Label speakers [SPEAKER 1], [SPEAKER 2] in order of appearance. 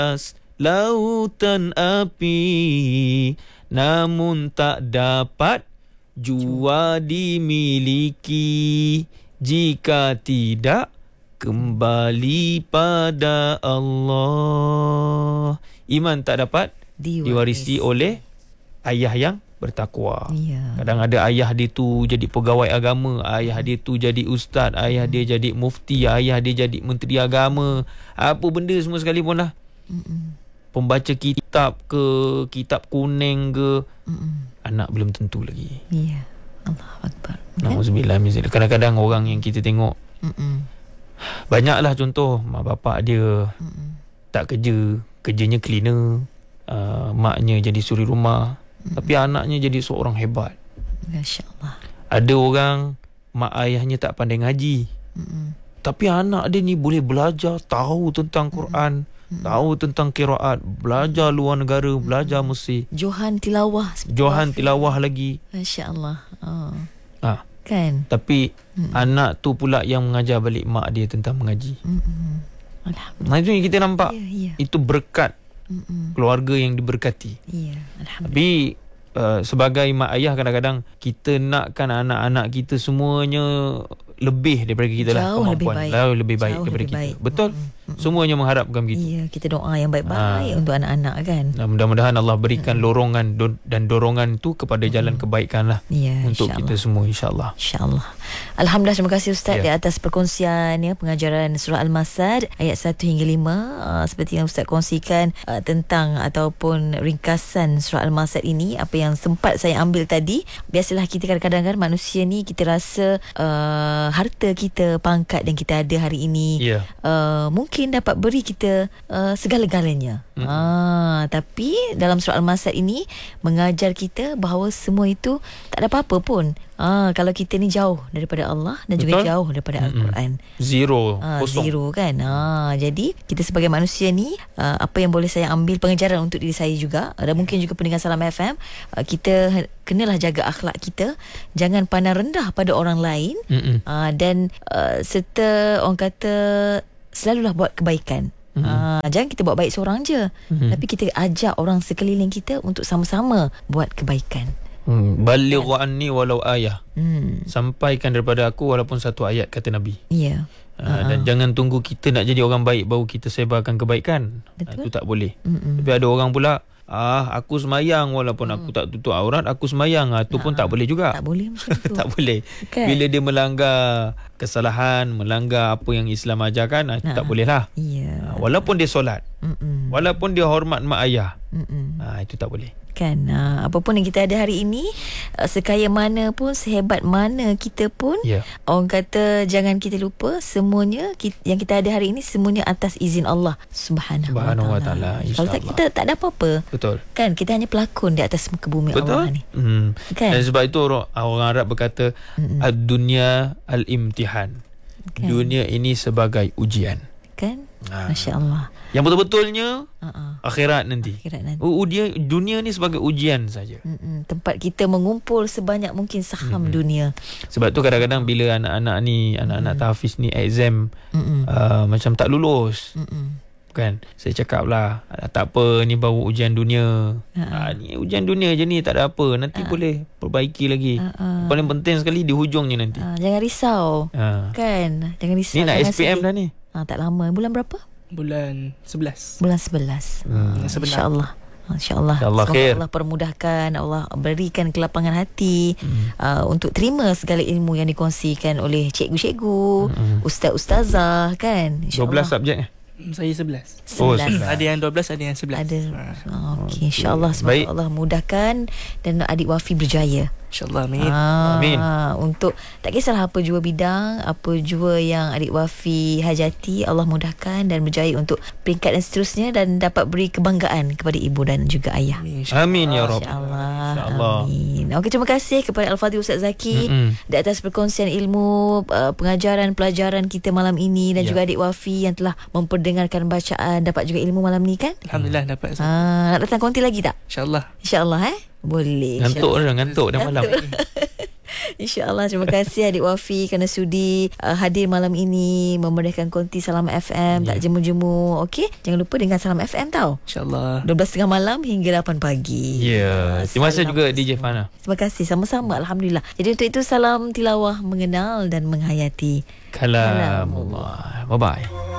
[SPEAKER 1] lautan api, namun tak dapat jua dimiliki jika tidak kembali pada Allah. Iman tak dapat diwarisi oleh ayah yang bertakwa. Kadang ada ayah dia tu jadi pegawai agama, ayah dia tu jadi ustaz, ayah dia jadi mufti, ayah dia jadi menteri agama, apa benda semua sekalipun lah. Pembaca kitab ke, kitab kuning ke, anak belum tentu lagi.
[SPEAKER 2] Ya, Allahu Akbar.
[SPEAKER 1] Nauzubillah min zalik. Kadang-kadang orang yang kita tengok, banyaklah contoh mak bapak dia tak kerja, kerjanya cleaner, maknya jadi suri rumah, tapi anaknya jadi seorang hebat.
[SPEAKER 2] Masya-Allah.
[SPEAKER 1] Ada orang mak ayahnya tak pandai ngaji, tapi anak dia ni boleh belajar, tahu tentang Quran, tahu tentang qiraat, belajar luar negara, belajar Mesir,
[SPEAKER 2] Johan tilawah
[SPEAKER 1] lagi.
[SPEAKER 2] Masya-Allah.
[SPEAKER 1] Kan? Tapi anak tu pula yang mengajar balik mak dia tentang mengaji.
[SPEAKER 2] Alhamdulillah.
[SPEAKER 1] Nah, itu yang kita nampak.
[SPEAKER 2] Ya.
[SPEAKER 1] Itu berkat keluarga yang diberkati.
[SPEAKER 2] Ya, alhamdulillah.
[SPEAKER 1] Tapi sebagai mak ayah, kadang-kadang kita nakkan anak-anak kita semuanya lebih daripada kita lah, kemampuan lebih baik daripada kita. Betul. Semuanya mengharapkan begitu.
[SPEAKER 2] Ya, kita doa yang baik-baik untuk anak-anak kan.
[SPEAKER 1] Nah, mudah-mudahan Allah berikan lorongan dan dorongan tu kepada jalan kebaikan lah, untuk kita semua, insya-Allah.
[SPEAKER 2] InsyaAllah. Alhamdulillah, terima kasih Ustaz di atas perkongsian pengajaran surah Al-Masad ayat 1 hingga 5. Seperti yang Ustaz kongsikan tentang ataupun ringkasan surah Al-Masad ini, apa yang sempat saya ambil tadi. Biasalah kita kadang-kadang kan, manusia ni kita rasa harta kita, pangkat yang kita ada hari ini mungkin dapat beri kita segala-galanya. Tapi dalam surah Al-Masad ini mengajar kita bahawa semua itu tak ada apa-apa pun kalau kita ni jauh daripada Allah dan juga jauh daripada Al-Quran. Kosong. Zero kan. Jadi kita sebagai manusia ni, apa yang boleh saya ambil pengajaran untuk diri saya juga, dan mungkin juga pendengar Salam FM, kita kenalah jaga akhlak kita, jangan pandang rendah pada orang lain, dan serta orang kata selalulah buat kebaikan. Jangan kita buat baik seorang je, tapi kita ajak orang sekeliling kita untuk sama-sama buat kebaikan.
[SPEAKER 1] Balighu anni walau ayah. Sampaikan daripada aku walaupun satu ayat, kata Nabi. Dan jangan tunggu kita nak jadi orang baik baru kita sebarkan kebaikan. Itu tak boleh. Tapi ada orang pula, aku semayang walaupun aku tak tutup aurat, aku semayang. Itu pun tak boleh juga. Tak
[SPEAKER 2] boleh macam tu.
[SPEAKER 1] Tak boleh. Bila dia melanggar kesalahan, melanggar apa yang Islam ajarkan, itu tak boleh lah. Walaupun dia solat, walaupun dia hormat mak ayah, itu tak boleh.
[SPEAKER 2] Kan, apapun yang kita ada hari ini, sekaya mana pun, sehebat mana kita pun, orang kata jangan kita lupa semuanya yang kita ada hari ini semuanya atas izin Allah Subhanahu wa ta'ala. Kalau kita tak ada apa-apa.
[SPEAKER 1] Betul.
[SPEAKER 2] Kan, kita hanya pelakon di atas muka bumi Allah ni.
[SPEAKER 1] Kan? Dan sebab itu orang Arab berkata ad-dunya al-imtihan. Dunia ini sebagai ujian.
[SPEAKER 2] Kan? Masya-Allah.
[SPEAKER 1] Yang betul-betulnya akhirat nanti. Dunia ni sebagai ujian saja.
[SPEAKER 2] Tempat kita mengumpul sebanyak mungkin saham dunia.
[SPEAKER 1] Sebab tu kadang-kadang bila anak-anak tahfiz ni exam macam tak lulus, kan, saya cakap lah, tak apa, ni baru ujian dunia. Ni ujian dunia je ni, tak ada apa, nanti boleh perbaiki lagi. Paling penting sekali di hujungnya nanti.
[SPEAKER 2] Jangan risau. Kan, jangan risau.
[SPEAKER 1] Ni nak SPM dah ni.
[SPEAKER 2] Tak lama. Bulan berapa?
[SPEAKER 3] Bulan 11.
[SPEAKER 2] Bulan 11. InsyaAllah. InsyaAllah.
[SPEAKER 1] Khair.
[SPEAKER 2] Allah permudahkan, Allah berikan kelapangan hati untuk terima segala ilmu yang dikongsikan oleh cikgu-cikgu, ustaz-ustazah, kan.
[SPEAKER 1] 12 subjek.
[SPEAKER 3] Saya 11.
[SPEAKER 2] 11.
[SPEAKER 3] Ada yang 12, ada yang 11.
[SPEAKER 2] Ada. Okey, insya-Allah, semoga Allah mudahkan dan adik Wafi berjaya.
[SPEAKER 3] InsyaAllah, amin.
[SPEAKER 1] Amin.
[SPEAKER 2] Untuk tak kisahlah apa jua bidang, apa jua yang adik Wafi hajati, Allah mudahkan dan berjaya untuk peringkat dan seterusnya, dan dapat beri kebanggaan kepada ibu dan juga ayah.
[SPEAKER 1] Amin ya Rabb.
[SPEAKER 2] InsyaAllah. Amin. Okey, terima kasih kepada Al-Fadhil Ustaz Zaki di atas perkongsian ilmu, pengajaran, pelajaran kita malam ini, dan juga adik Wafi yang telah memperdengarkan bacaan, dapat juga ilmu malam ni, kan?
[SPEAKER 3] Alhamdulillah dapat.
[SPEAKER 2] Nak datang konti lagi tak?
[SPEAKER 3] InsyaAllah.
[SPEAKER 2] InsyaAllah. Boleh.
[SPEAKER 1] Ngantuk dah malam.
[SPEAKER 2] InsyaAllah. Terima kasih adik Wafi kerana sudi hadir malam ini memeriahkan konti Salam FM. Tak jemu-jemu. Okey, jangan lupa dengar Salam FM tau.
[SPEAKER 3] InsyaAllah.
[SPEAKER 2] 12.30 malam hingga 8 pagi.
[SPEAKER 1] Ya. Terima kasih juga DJ Fana.
[SPEAKER 2] Terima kasih. Sama-sama. Alhamdulillah. Jadi untuk itu salam tilawah mengenal dan menghayati
[SPEAKER 1] Kalamullah. Bye-bye.